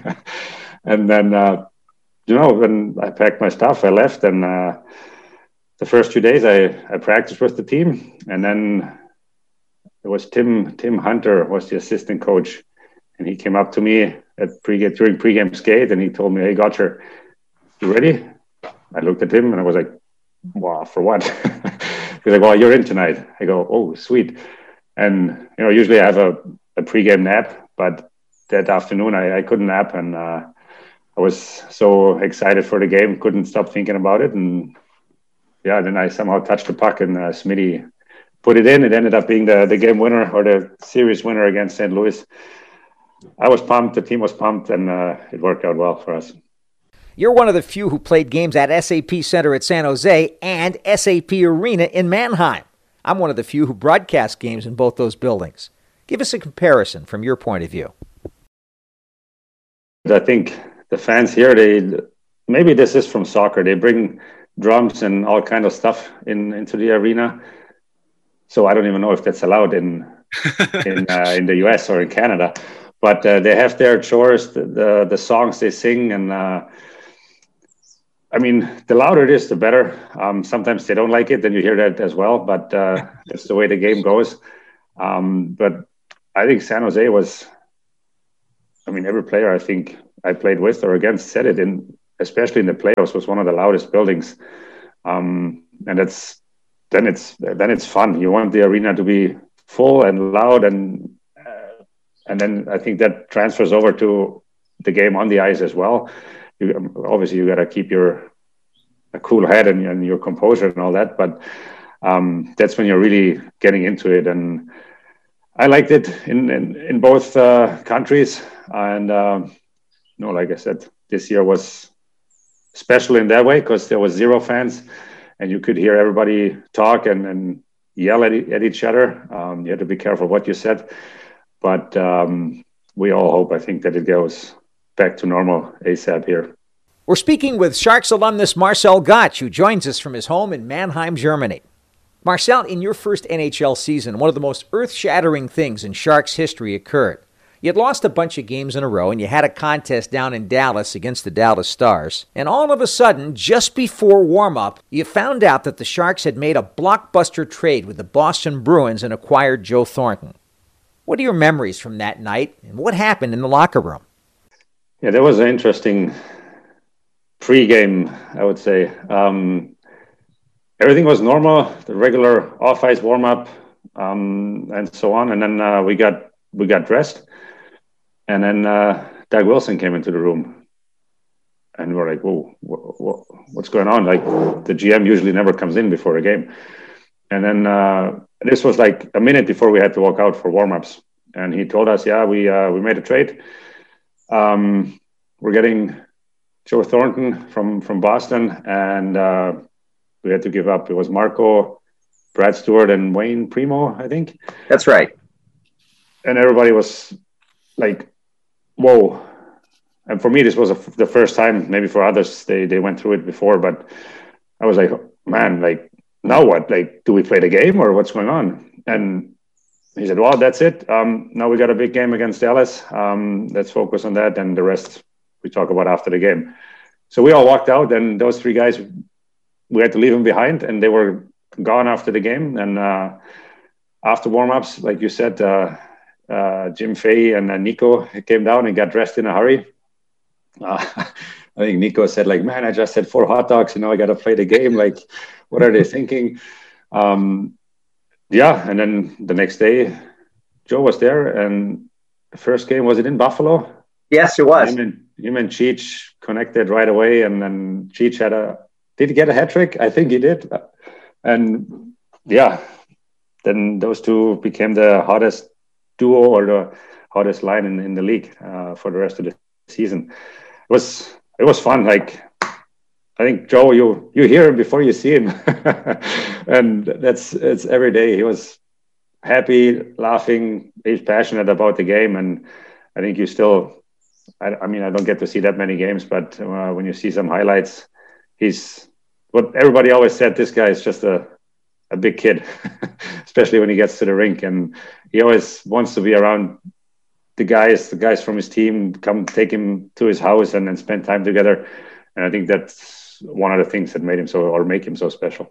And then, uh, you know, when I packed my stuff, I left. And uh, the first few days, I, I practiced with the team. And then it was Tim Tim Hunter was the assistant coach. And he came up to me at pre during pregame skate, and he told me, hey, Gotcher, you ready? I looked at him, and I was like, wow, for what? He's like, well, you're in tonight. I go, oh, sweet. And, you know, usually I have a, a pregame nap, but that afternoon I, I couldn't nap. And uh, I was so excited for the game, couldn't stop thinking about it. And yeah, then I somehow touched the puck, and uh, Smitty put it in. It ended up being the, the game winner, or the series winner against Saint Louis. I was pumped, the team was pumped, and uh, it worked out well for us. You're one of the few who played games at S A P Center at San Jose and S A P Arena in Mannheim. I'm one of the few who broadcast games in both those buildings. Give us a comparison from your point of view. I think the fans here, they maybe this is from soccer. They bring drums and all kind of stuff in into the arena. So I don't even know if that's allowed in in uh, in the U S or in Canada. But uh, they have their chores, the, the the songs they sing, and uh, I mean, the louder it is, the better. Um, sometimes they don't like it, then you hear that as well. But uh, that's the way the game goes. Um, but I think San Jose was, I mean, every player I think I played with or against said it, in, especially in the playoffs, was one of the loudest buildings. Um, and that's then it's then it's fun. You want the arena to be full and loud, and uh, and then I think that transfers over to the game on the ice as well. You, obviously, you got to keep your a cool head and, and your composure and all that, but um, that's when you're really getting into it. And I liked it in in, in both uh, countries. And uh, you know, like I said, this year was special in that way because there was zero fans, and you could hear everybody talk and, and yell at, e- at each other. Um, you had to be careful what you said, but um, we all hope, I think, that it goes back to normal ASAP here. We're speaking with Sharks alumnus Marcel Gottsch, who joins us from his home in Mannheim, Germany. Marcel, in your first N H L season, one of the most earth-shattering things in Sharks history occurred. You had lost a bunch of games in a row, and you had a contest down in Dallas against the Dallas Stars. And all of a sudden, just before warm-up, you found out that the Sharks had made a blockbuster trade with the Boston Bruins and acquired Joe Thornton. What are your memories from that night, and what happened in the locker room? Yeah, that was an interesting pre-game, I would say. Um, everything was normal, the regular off-ice warm-up, um, and so on. And then uh, we got we got dressed. And then uh, Doug Wilson came into the room, and we're like, "Whoa, wh- wh- what's going on?" Like, the G M usually never comes in before a game. And then uh, this was like a minute before we had to walk out for warm-ups, and he told us, "Yeah, we uh, we made a trade. Um, we're getting Joe Thornton from from Boston, and uh, we had to give up. It was Marco, Brad Stewart, and Wayne Primo, I think." That's right. And everybody was like, whoa. And for me, this was a, the first time. Maybe for others, they they went through it before, but I was like, man, like, now what? Like, do we play the game or what's going on? And he said, well, that's it. Um, now we got a big game against Dallas. Um, let's focus on that, and the rest we talk about after the game. So we all walked out, and those three guys, we had to leave them behind, and they were gone after the game. And uh, after warm-ups, like you said, uh, uh, Jim Fay and uh, Nico came down and got dressed in a hurry. Uh, I think Nico said, like, man, I just had four hot dogs, you know, I got to play the game. Like, what are they thinking? Um, yeah, and then the next day, Joe was there, and the first game, was it in Buffalo? Yes, it was. Him and, him and Cheech connected right away, and then Cheech had a, did he get a hat trick? I think he did. And yeah, then those two became the hottest duo or the hottest line in, in the league uh, for the rest of the season. It was it was fun. Like, I think Joe, you you hear him before you see him, and that's it's every day. He was happy, laughing. He's passionate about the game, and I think you still. I, I mean, I don't get to see that many games, but uh, when you see some highlights, he's what everybody always said. This guy is just a a big kid, especially when he gets to the rink, and he always wants to be around the guys, the guys from his team, come take him to his house and then spend time together. And I think that's one of the things that made him so, or make him so special.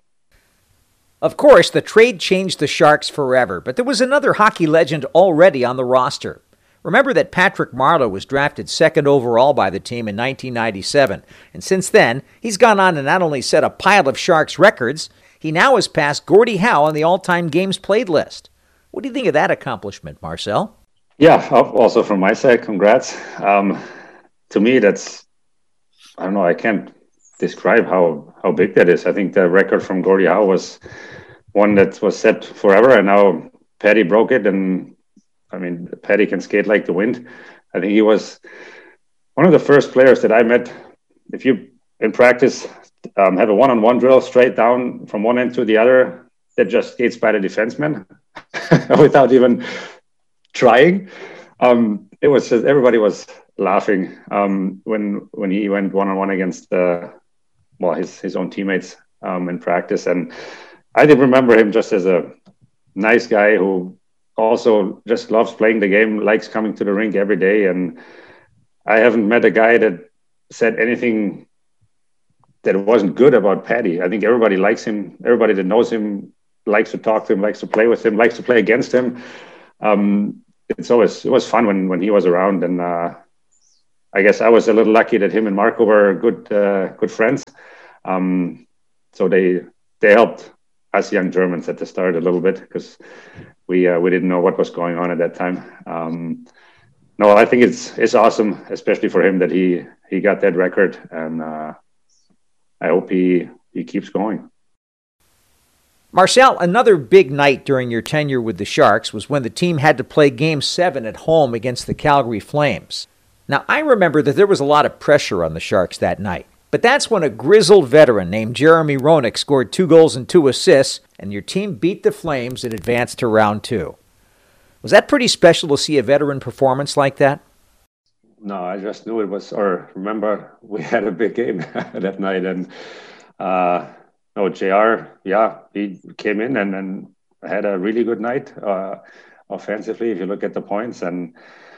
Of course, the trade changed the Sharks forever, but there was another hockey legend already on the roster. Remember that Patrick Marleau was drafted second overall by the team in nineteen ninety-seven, and since then, he's gone on to not only set a pile of Sharks records, he now has passed Gordie Howe on the all-time games played list. What do you think of that accomplishment, Marcel? Yeah, also from my side, congrats. Um, to me, that's, I don't know, I can't describe how, how big that is. I think the record from Gordie Howe was one that was set forever, and now Patty broke it, and I mean, Patty can skate like the wind. I think he was one of the first players that I met. If you, in practice, um, have a one-on-one drill straight down from one end to the other, that just skates by the defenseman without even trying. Um, it was just, everybody was laughing um, when when he went one-on-one against uh, well his his own teammates um, in practice. And I did remember him just as a nice guy who also just loves playing the game, likes coming to the rink every day. And I haven't met a guy that said anything that wasn't good about Patty. I think everybody likes him. Everybody that knows him likes to talk to him, likes to play with him, likes to play against him. Um, it's always it was fun when when he was around, and uh, I guess I was a little lucky that him and Marco were good uh, good friends. Um, so they they helped us young Germans at the start a little bit because we uh, we didn't know what was going on at that time. Um, no, I think it's it's awesome, especially for him that he he got that record, and uh, I hope he he keeps going. Marcel, another big night during your tenure with the Sharks was when the team had to play Game seven at home against the Calgary Flames. Now, I remember that there was a lot of pressure on the Sharks that night, but that's when a grizzled veteran named Jeremy Roenick scored two goals and two assists, and your team beat the Flames and advanced to round two. Was that pretty special to see a veteran performance like that? No, I just knew it was, or remember we had a big game that night, and uh, no, J R, yeah, he came in and, and had a really good night uh, offensively, if you look at the points. And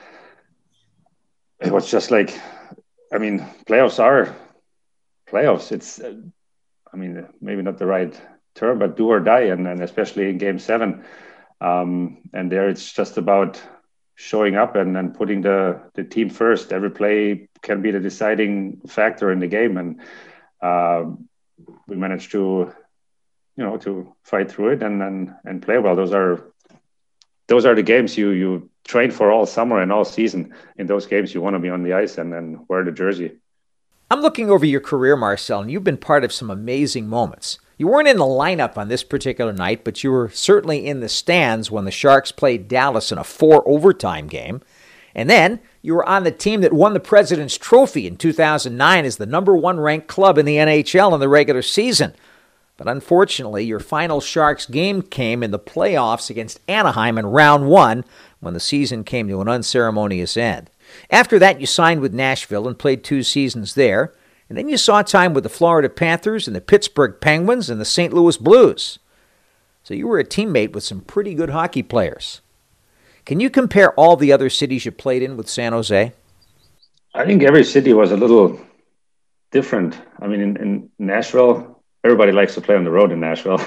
it was just like, I mean, playoffs are playoffs. It's, uh, I mean, maybe not the right term, but do or die. And, and especially in game seven. Um, and there it's just about showing up and, and putting the, the team first. Every play can be the deciding factor in the game. And, um, we managed to, you know, to fight through it and, and and play well. Those are those are the games you you train for all summer and all season. In those games, you want to be on the ice and, and wear the jersey. I'm looking over your career, Marcel, and you've been part of some amazing moments. You weren't in the lineup on this particular night, but you were certainly in the stands when the Sharks played Dallas in a four overtime game. And then you were on the team that won the President's Trophy in two thousand nine as the number one ranked club in the N H L in the regular season. But unfortunately, your final Sharks game came in the playoffs against Anaheim in round one when the season came to an unceremonious end. After that, you signed with Nashville and played two seasons there. And then you saw time with the Florida Panthers and the Pittsburgh Penguins and the Saint Louis Blues. So you were a teammate with some pretty good hockey players. Can you compare all the other cities you played in with San Jose? I think every city was a little different. I mean, in, in Nashville, everybody likes to play on the road in Nashville.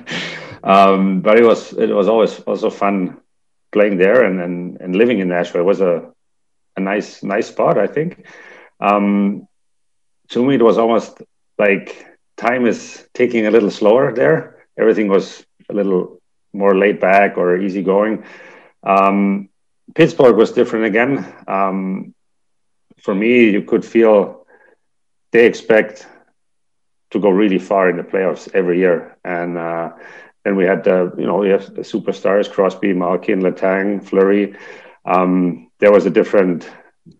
um, but it was it was always also fun playing there and, and, and living in Nashville. It was a, a nice nice spot, I think. Um, to me, it was almost like time is taking a little slower there. Everything was a little more laid back or easygoing. Um, Pittsburgh was different again. Um, for me, you could feel they expect to go really far in the playoffs every year. And uh, then we had the, you know, we have the superstars, Crosby, Malkin, Letang, Fleury. Um, there was a different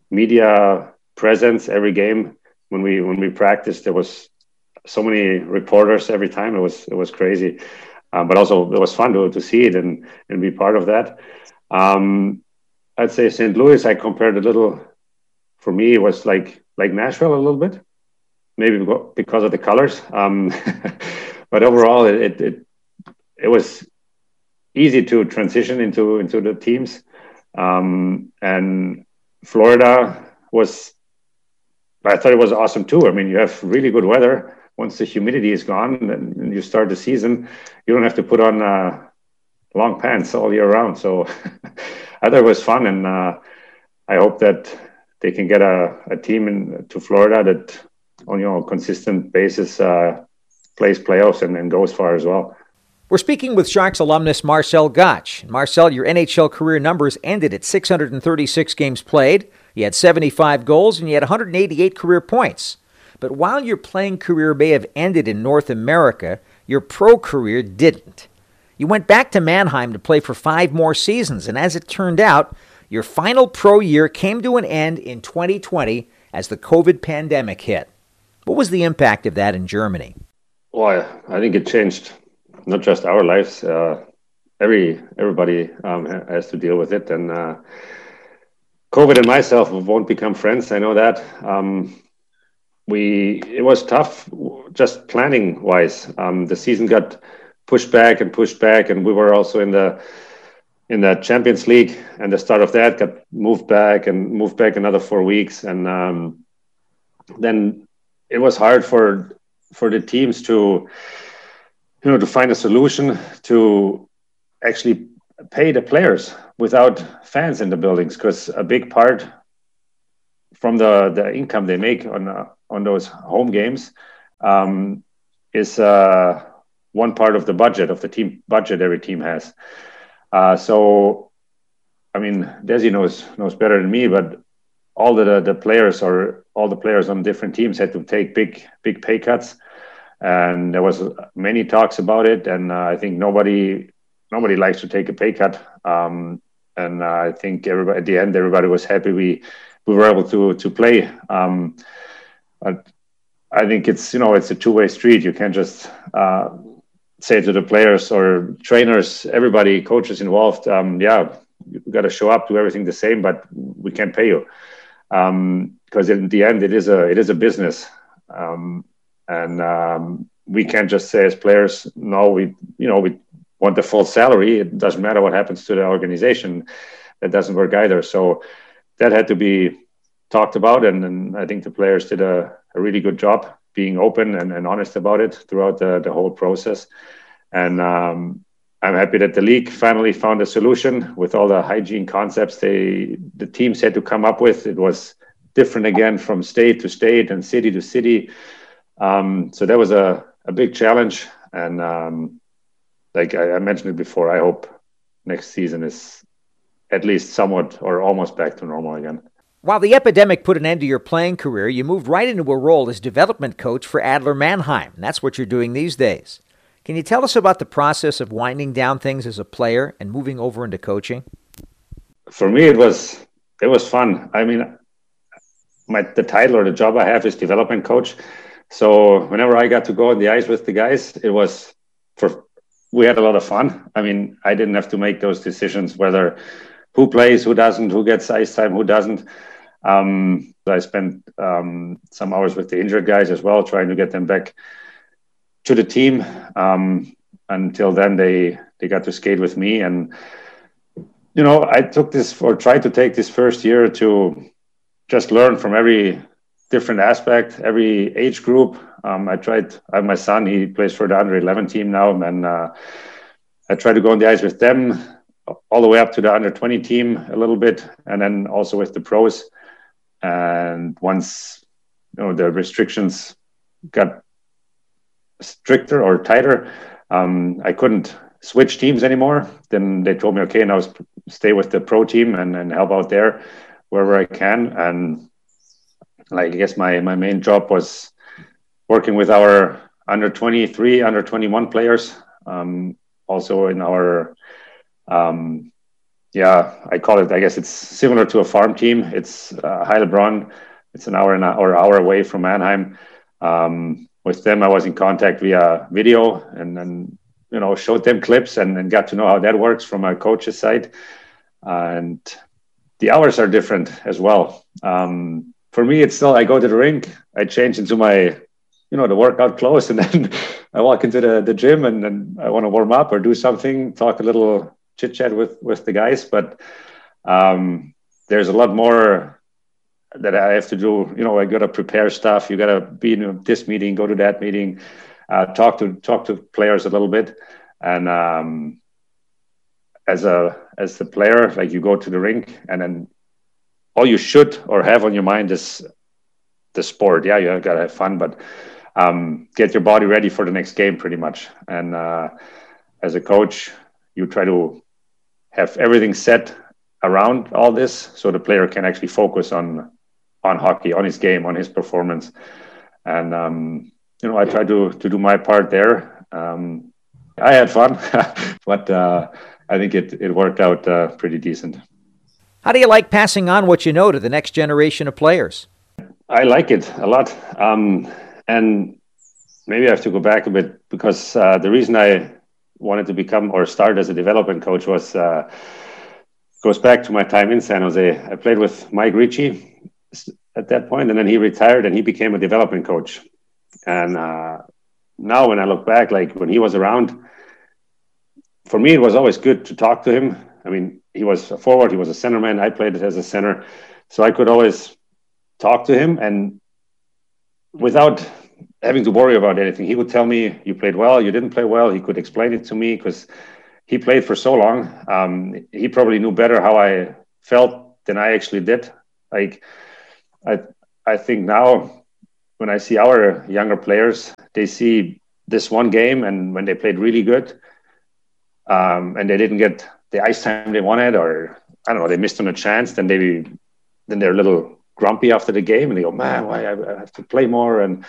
media presence every game. When we when we practiced, there was so many reporters every time. It was it was crazy. Um, but also it was fun to to see it and, and be part of that. Um, I'd say Saint Louis, I compared a little, for me, it was like like Nashville a little bit, maybe because of the colors. Um, but overall, it, it it it was easy to transition into into the teams. Um, and Florida was, I thought it was awesome too. I mean, you have really good weather. Once the humidity is gone and you start the season, you don't have to put on uh, long pants all year round. So I thought it was fun, and uh, I hope that they can get a, a team in to Florida that on, you know, a consistent basis uh, plays playoffs and, and goes far as well. We're speaking with Sharks alumnus Marcel Gottsch. Marcel, your N H L career numbers ended at six hundred thirty-six games played. You had seventy-five goals and you had one hundred eighty-eight career points. But while your playing career may have ended in North America, your pro career didn't. You went back to Mannheim to play for five more seasons, and as it turned out, your final pro year came to an end in twenty twenty as the COVID pandemic hit. What was the impact of that in Germany? Well, I think it changed not just our lives. Uh, every everybody um, has to deal with it, and uh, COVID and myself won't become friends. I know that. Um, we it was tough, just planning wise. Um, the season got pushed back and pushed back, and we were also in the in the Champions League, and the start of that got moved back and moved back another four weeks, and um, then it was hard for for the teams to, you know, to find a solution to actually pay the players without fans in the buildings, because a big part from the, the income they make on uh, on those home games um, is uh, one part of the budget of the team budget every team has. Uh, so, I mean, Desi knows knows better than me, but all the the players or all the players on different teams had to take big big pay cuts, and there was many talks about it. And uh, I think nobody nobody likes to take a pay cut. Um, and uh, I think everybody at the end everybody was happy we we were able to to play. Um, but I think it's you know it's a two way street. You can't just uh, say to the players or trainers, everybody, coaches involved, um, yeah, you got to show up, do everything the same, but we can't pay you. Um, because in the end, it is a it is a business, um, and um, we can't just say as players, no, we you know we want the full salary. It doesn't matter what happens to the organization. That doesn't work either. So that had to be talked about, and, and I think the players did a, a really good job being open and, and honest about it throughout the, the whole process. And um, I'm happy that the league finally found a solution with all the hygiene concepts they the teams had to come up with. It was different again from state to state and city to city. Um, so that was a, a big challenge. And um, like I, I mentioned it before, I hope next season is at least somewhat or almost back to normal again. While the epidemic put an end to your playing career, you moved right into a role as development coach for Adler Mannheim. That's what you're doing these days. Can you tell us about the process of winding down things as a player and moving over into coaching? For me, it was it was fun. I mean, my the title or the job I have is development coach. So whenever I got to go on the ice with the guys, it was for we had a lot of fun. I mean, I didn't have to make those decisions whether who plays, who doesn't, who gets ice time, who doesn't. Um, so I spent um, some hours with the injured guys as well, trying to get them back to the team. Um, until then, they they got to skate with me, and you know, I took this or tried to take this first year to just learn from every different aspect, every age group. Um, I tried. I have my son; he plays for the under eleven team now, and uh, I tried to go on the ice with them all the way up to the under twenty team a little bit, and then also with the pros. And once you know the restrictions got stricter or tighter, um, I couldn't switch teams anymore. Then they told me, okay, now stay with the pro team and, and help out there wherever I can. And like, I guess my, my main job was working with our under twenty-three, under twenty-one players. Um, also in our, um, yeah, I call it, I guess it's similar to a farm team. It's uh, Heilbronn. It's an hour and a, or hour away from Mannheim. Um, With them, I was in contact via video, and then you know showed them clips and, and got to know how that works from a coach's side. Uh, and the hours are different as well. Um, for me, it's still I go to the rink, I change into my, you know, the workout clothes, and then I walk into the, the gym, and then I want to warm up or do something, talk a little chit chat with with the guys. But um, there's a lot more that I have to do. You know, I got to prepare stuff. You got to be in this meeting, go to that meeting, uh, talk to talk to players a little bit. And um, as a as the player, like you go to the rink, and then all you should or have on your mind is the sport. Yeah, you got to have fun, but um, get your body ready for the next game, pretty much. And uh, as a coach, you try to have everything set around all this, so the player can actually focus on. on hockey, on his game, on his performance. And, um, you know, I tried to, to do my part there. Um, I had fun, but uh, I think it, it worked out uh, pretty decent. How do you like passing on what you know to the next generation of players? I like it a lot. Um, and maybe I have to go back a bit, because uh, the reason I wanted to become or start as a development coach was, uh, goes back to my time in San Jose. I played with Mike Ricci at that point, and then he retired and he became a development coach. And uh, now when I look back, like when he was around, for me, it was always good to talk to him. I mean, he was a forward, he was a centerman. I played it as a center. So I could always talk to him, and without having to worry about anything. He would tell me, you played well, you didn't play well. He could explain it to me because he played for so long. Um, he probably knew better how I felt than I actually did. Like, I, I think now when I see our younger players, they see this one game and when they played really good um, and they didn't get the ice time they wanted, or I don't know, they missed on a chance, then they then they're a little grumpy after the game and they go, man, why I have to play more? And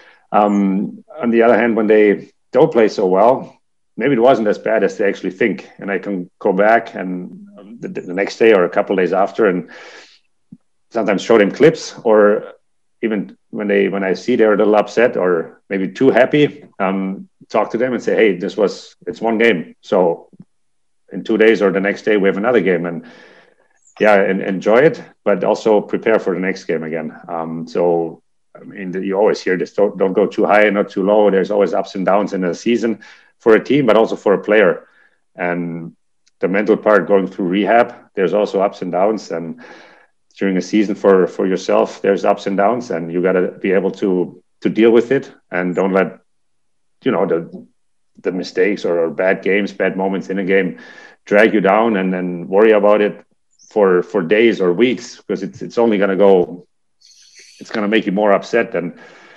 um, on the other hand, when they don't play so well, maybe it wasn't as bad as they actually think. And I can go back and the, the next day or a couple of days after and sometimes show them clips, or even when they when I see they're a little upset or maybe too happy, um, talk to them and say, hey, this was, it's one game. So in two days or the next day, we have another game. And yeah, and enjoy it, but also prepare for the next game again. Um, so, I mean, you always hear this, don't, don't go too high and not too low. There's always ups and downs in a season for a team, but also for a player. And the mental part, going through rehab, there's also ups and downs. And during a season for, for yourself, there's ups and downs, and you got to be able to to deal with it and don't let, you know, the the mistakes or, or bad games, bad moments in a game drag you down and then worry about it for for days or weeks, because it's it's only going to go, it's going to make you more upset. And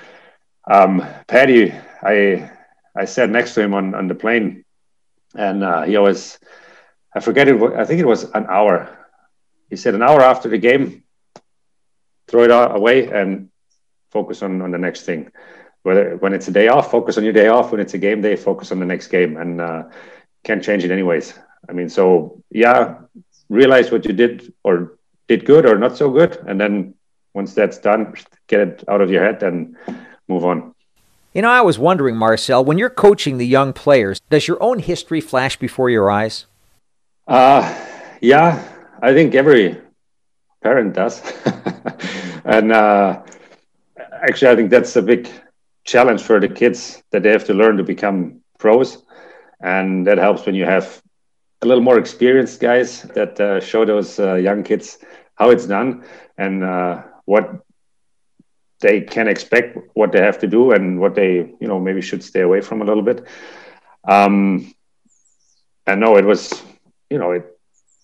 um, Patty, I I sat next to him on, on the plane, and uh, he always, I forget it, I think it was an hour. He said an hour after the game, throw it away and focus on, on the next thing. Whether when it's a day off, focus on your day off. When it's a game day, focus on the next game, and uh, can't change it anyways. I mean, so yeah, realize what you did or did good or not so good, and then once that's done, get it out of your head and move on. You know, I was wondering, Marcel, when you're coaching the young players, does your own history flash before your eyes? Uh, yeah, I think every parent does. And uh, actually, I think that's a big challenge for the kids, that they have to learn to become pros. And that helps when you have a little more experienced guys that uh, show those uh, young kids how it's done and uh, what they can expect, what they have to do, and what they, you know, maybe should stay away from a little bit. Um, and no, it was, you know, it,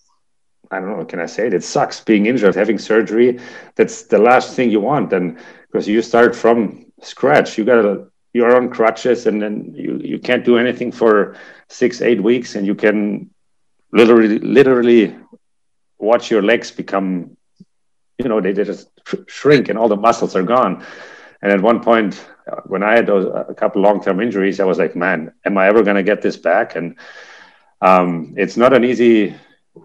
I don't know, can I say it? It sucks being injured, having surgery. That's the last thing you want. And because you start from scratch, you gotta, you're on crutches, and then you, you can't do anything for six, eight weeks. And you can literally, literally watch your legs become, you know, they, they just shrink and all the muscles are gone. And at one point, when I had those, a couple long-term injuries, I was like, man, am I ever going to get this back? And um, it's not an easy,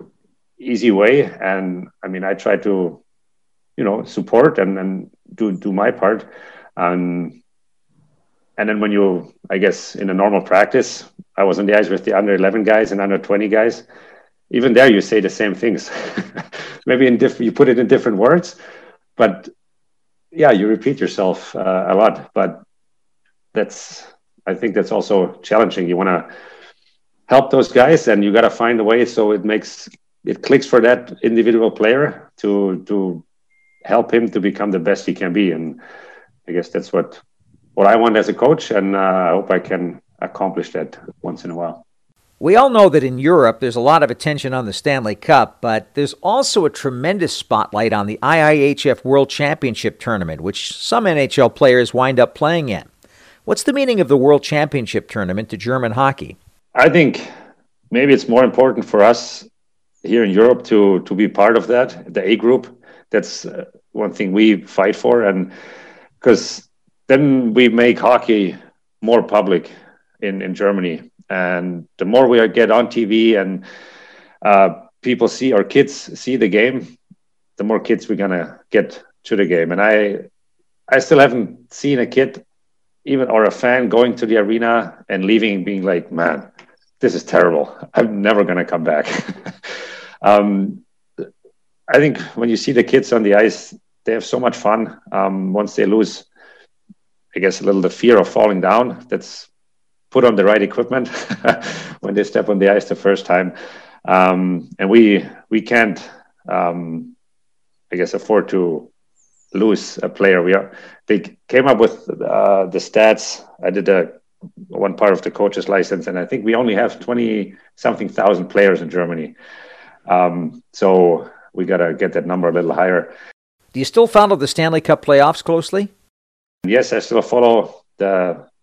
easy way. And I mean, I try to, you know, support and, and do, do my part. Um, and then when you, I guess, in a normal practice, I was on the ice with the under eleven guys and under twenty guys. Even there, you say the same things. Maybe in different, you put it in different words, but yeah, you repeat yourself uh, a lot. But that's, I think that's also challenging. You want to help those guys, and you got to find a way so it makes, it clicks for that individual player to to help him to become the best he can be. And I guess that's what what I want as a coach, and uh, I hope I can accomplish that once in a while. We all know that in Europe there's a lot of attention on the Stanley Cup, but there's also a tremendous spotlight on the I I H F World Championship Tournament, which some N H L players wind up playing in. What's the meaning of the World Championship Tournament to German hockey? I think maybe it's more important for us here in Europe to to be part of that, the A group. That's uh, one thing we fight for, and because then we make hockey more public in, in Germany. And the more we get on T V and uh, people see, our kids see the game, the more kids we're going to get to the game. And I I still haven't seen a kid, even or a fan, going to the arena and leaving and being like, man, this is terrible. I'm never going to come back. um, I think when you see the kids on the ice, they have so much fun. Um, once they lose, I guess, a little the fear of falling down, that's put on the right equipment when they step on the ice the first time. Um, and we we can't, um, I guess, afford to lose a player. We are. They came up with uh, the stats. I did a one part of the coach's license, and I think we only have twenty something thousand players in Germany. Um, so we got to get that number a little higher. Do you still follow the Stanley Cup playoffs closely? Yes, I still follow the